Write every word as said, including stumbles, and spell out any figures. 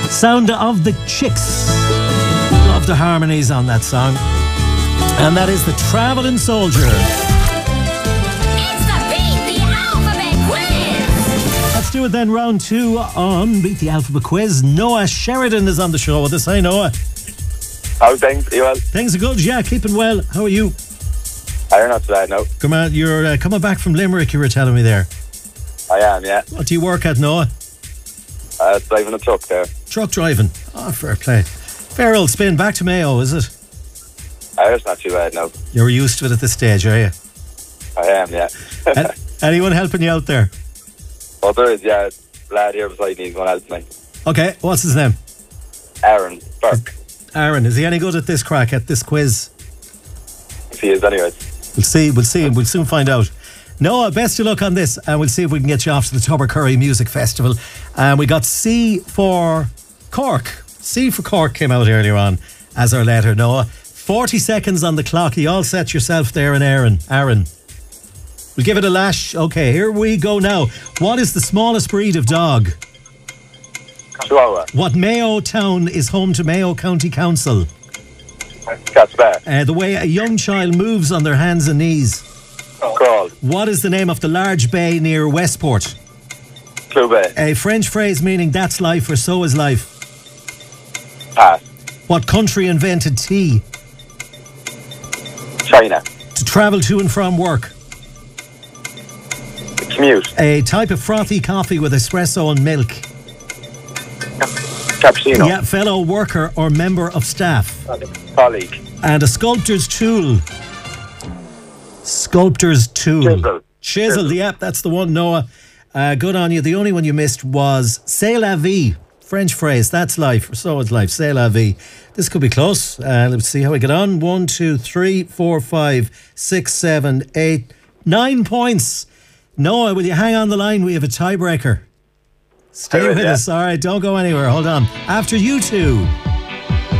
Sound of the Chicks. Love the harmonies on that song. And that is the Travelling Soldier. It's the Beat the Alphabet Quiz. Let's do it then, round two on Beat the Alphabet Quiz. Noah Sheridan is on the show with us. Hi, Noah. How's things? Are you well? Things are good, yeah, keeping well. How are you? I'm not too bad, no. Come on, you're uh, coming back from Limerick, you were telling me there. I am, yeah. What do you work at, Noah? Uh, driving a truck there. Truck driving. Oh, fair play. Fair old spin. Back to Mayo, is it? Uh, it's not too bad, no. You're used to it at this stage, are you? I am, yeah. An- anyone helping you out there? Well, there is, yeah. Lad here beside me is going to help me. Okay, what's his name? Aaron Burke. Aaron. Is he any good at this crack, at this quiz? He is, anyways. We'll see, we'll see. We'll soon find out. Noah, best of luck on this, and we'll see if we can get you off to the Tubbercurry Music Festival. And we got C for Cork. C for Cork came out earlier on as our letter, Noah. forty seconds on the clock. You all set yourself there and Aaron. Aaron. We'll give it a lash. Okay, here we go now. What is the smallest breed of dog? Chihuahua. What Mayo town is home to Mayo County Council? Catsbar. Uh, the way a young child moves on their hands and knees. Crawl. What is the name of the large bay near Westport? Clue Bay. A French phrase meaning that's life or so is life. Pass. What country invented tea? China. To travel to and from work. Commute. A type of frothy coffee with espresso and milk. Cappuccino. Yeah, fellow worker or member of staff. Colleague. And a sculptor's tool. Sculptor's tool. Chisel. Chisel, Chisel. yep, that's the one, Noah. Uh, good on you. The only one you missed was c'est la vie. French phrase, that's life, or so is life. C'est la vie. This could be close. Uh, let's see how we get on. One, two, three, four, five, six, seven, eight, nine points. Noah, will you hang on the line? We have a tiebreaker. Stay I will, with yeah. us. All right, don't go anywhere. Hold on. After you two.